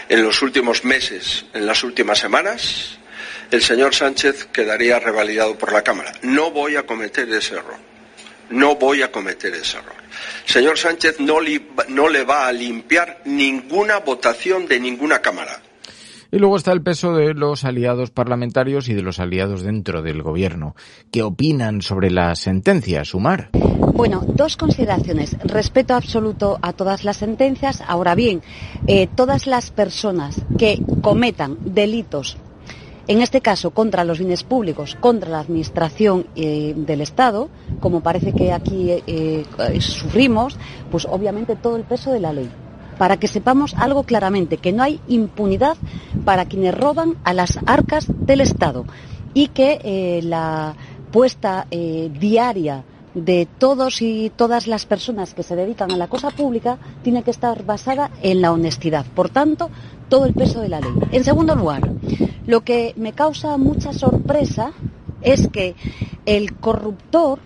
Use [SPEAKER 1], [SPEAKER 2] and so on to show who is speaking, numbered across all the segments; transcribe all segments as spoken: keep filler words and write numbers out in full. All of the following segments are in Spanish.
[SPEAKER 1] en los últimos meses, en las últimas semanas, el señor Sánchez quedaría revalidado por la Cámara. No voy a cometer ese error. No voy a cometer ese error. Señor Sánchez no, li, no le va a limpiar ninguna votación de ninguna Cámara.
[SPEAKER 2] Y luego está el peso de los aliados parlamentarios y de los aliados dentro del gobierno. ¿Qué opinan sobre la sentencia, Sumar?
[SPEAKER 3] Bueno, dos consideraciones. Respeto absoluto a todas las sentencias. Ahora bien, eh, todas las personas que cometan delitos, en este caso contra los bienes públicos, contra la administración eh, del Estado, como parece que aquí eh, eh, sufrimos, pues obviamente todo el peso de la ley. Para que sepamos algo claramente, que no hay impunidad para quienes roban a las arcas del Estado y que eh, la puesta eh, diaria de todos y todas las personas que se dedican a la cosa pública tiene que estar basada en la honestidad. Por tanto, todo el peso de la ley. En segundo lugar, lo que me causa mucha sorpresa es que el corruptor,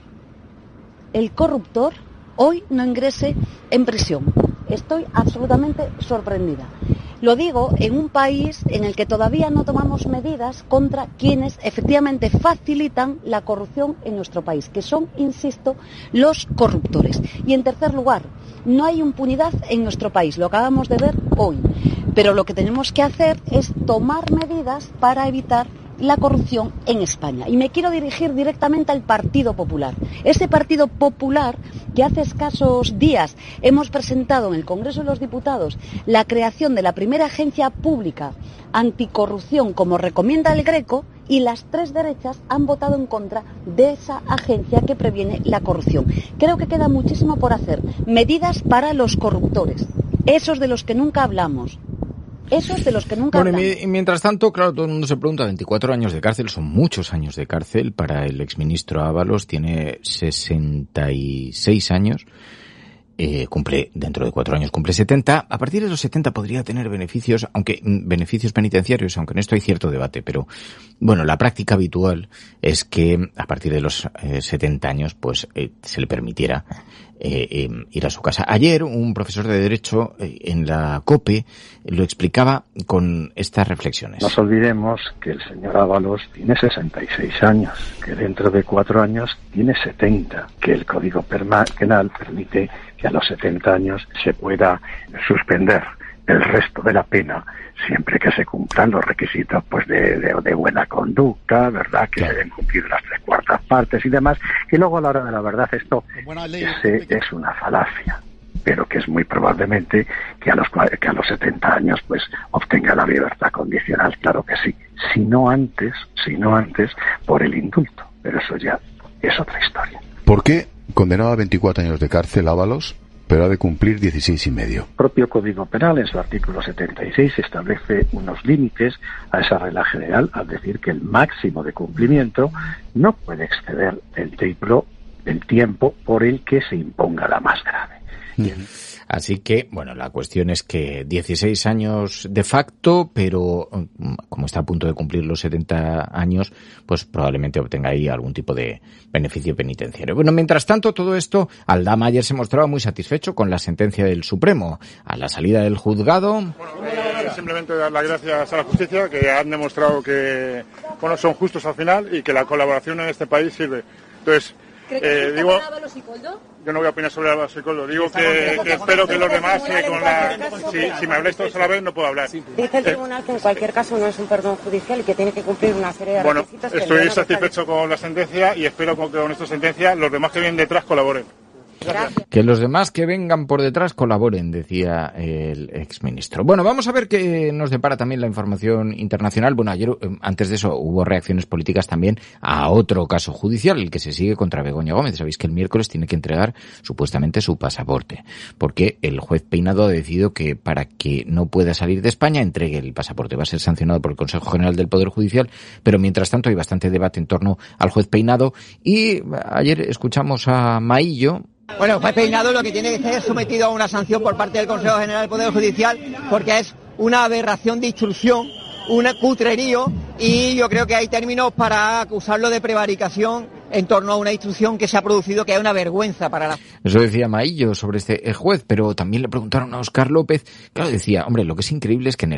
[SPEAKER 3] el corruptor hoy no ingrese en prisión. Estoy absolutamente sorprendida. Lo digo en un país en el que todavía no tomamos medidas contra quienes efectivamente facilitan la corrupción en nuestro país, que son, insisto, los corruptores. Y en tercer lugar, no hay impunidad en nuestro país, lo acabamos de ver hoy. Pero lo que tenemos que hacer es tomar medidas para evitar la corrupción en España. Y me quiero dirigir directamente al Partido Popular. Ese Partido Popular que hace escasos días hemos presentado en el Congreso de los Diputados la creación de la primera agencia pública anticorrupción, como recomienda el Greco, y las tres derechas han votado en contra de esa agencia que previene la corrupción. Creo que queda muchísimo por hacer. Medidas para los corruptores, esos de los que nunca hablamos. Esos de los que nunca
[SPEAKER 2] bueno,
[SPEAKER 3] hablamos.
[SPEAKER 2] Y mientras tanto, claro, todo el mundo se pregunta, veinticuatro años de cárcel, son muchos años de cárcel para el exministro Ábalos, tiene sesenta y seis años, eh, cumple, dentro de cuatro años cumple setenta, a partir de los setenta podría tener beneficios, aunque beneficios penitenciarios, aunque en esto hay cierto debate, pero bueno, la práctica habitual es que a partir de los eh, setenta años, pues eh, se le permitiera Eh, eh, ir a su casa. Ayer un profesor de Derecho eh, en la COPE lo explicaba con estas reflexiones.
[SPEAKER 4] No nos olvidemos que el señor Ábalos tiene sesenta y seis años, que dentro de cuatro años tiene setenta, que el Código Penal permite que a los setenta años se pueda suspender el resto de la pena, siempre que se cumplan los requisitos pues de, de, de buena conducta, ¿verdad? Que claro, se deben cumplir las tres cuartas partes y demás, y luego a la hora de la verdad esto es, es una falacia, pero que es muy probablemente que a los que a los setenta años pues obtenga la libertad condicional, claro que sí, si no antes, si no antes por el indulto, pero eso ya es otra historia.
[SPEAKER 5] ¿Por qué condenado a veinticuatro años de cárcel Ábalos, pero ha de cumplir dieciséis y medio?
[SPEAKER 4] El propio Código Penal, en su artículo setenta y seis, establece unos límites a esa regla general, al decir que el máximo de cumplimiento no puede exceder el triple del tiempo por el que se imponga la más grave.
[SPEAKER 2] Mm. Así que, bueno, la cuestión es que dieciséis años de facto, pero como está a punto de cumplir los setenta años, pues probablemente obtenga ahí algún tipo de beneficio penitenciario. Bueno, mientras tanto, todo esto, Aldama ayer se mostraba muy satisfecho con la sentencia del Supremo. A la salida del juzgado...
[SPEAKER 6] Bueno, eh, simplemente dar las gracias a la justicia, que han demostrado que, bueno, son justos al final y que la colaboración en este país sirve. Entonces, eh, digo... Yo no voy a opinar sobre Ábalos y Koldo. Digo que, que espero que los demás, eh, con la, si, si me habláis todos a la vez, no puedo hablar.
[SPEAKER 7] Dice el tribunal que en cualquier caso no es un perdón judicial y que tiene que cumplir una serie de
[SPEAKER 6] bueno,
[SPEAKER 7] requisitos.
[SPEAKER 6] Bueno, estoy satisfecho con la sentencia y espero que con esta sentencia los demás que vienen detrás colaboren.
[SPEAKER 2] Gracias. Que los demás que vengan por detrás colaboren, decía el exministro. Bueno, vamos a ver qué nos depara también la información internacional. Bueno, ayer, antes de eso, hubo reacciones políticas también a otro caso judicial, el que se sigue contra Begoña Gómez. Sabéis que el miércoles tiene que entregar supuestamente su pasaporte, porque el juez Peinado ha decidido que para que no pueda salir de España entregue el pasaporte. Va a ser sancionado por el Consejo General del Poder Judicial, pero mientras tanto hay bastante debate en torno al juez Peinado. Y ayer escuchamos a Maillo.
[SPEAKER 8] Bueno, el juez Peinado lo que tiene que ser sometido a una sanción por parte del Consejo General del Poder Judicial, porque es una aberración de instrucción, un cutrerío, y yo creo que hay términos para acusarlo de prevaricación en torno a una instrucción que se ha producido, que es una vergüenza para la...
[SPEAKER 2] Eso decía Maillo sobre este juez, pero también le preguntaron a Óscar López. Claro, decía, hombre, lo que es increíble es que en el